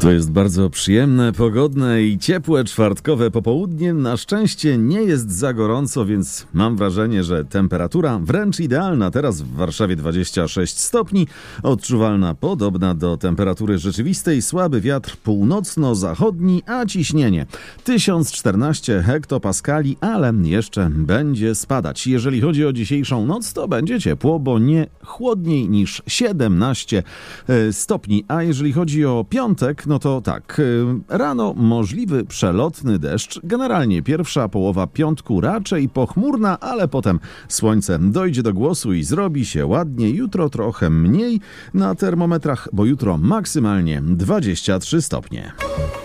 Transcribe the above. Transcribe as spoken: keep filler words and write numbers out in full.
To jest bardzo przyjemne, pogodne i ciepłe czwartkowe popołudnie. Na szczęście nie jest za gorąco, więc mam wrażenie, że temperatura wręcz idealna. Teraz w Warszawie dwadzieścia sześć stopni, odczuwalna podobna do temperatury rzeczywistej, słaby wiatr północno-zachodni, a ciśnienie tysiąc czternaście hektopaskali, ale jeszcze będzie spadać. Jeżeli chodzi o dzisiejszą noc, to będzie ciepło, bo nie chłodniej niż siedemnaście stopni, a jeżeli chodzi o piątek, no to tak, rano możliwy przelotny deszcz, generalnie pierwsza połowa piątku raczej pochmurna, ale potem słońce dojdzie do głosu i zrobi się ładnie. Jutro trochę mniej na termometrach, bo jutro maksymalnie dwadzieścia trzy stopnie.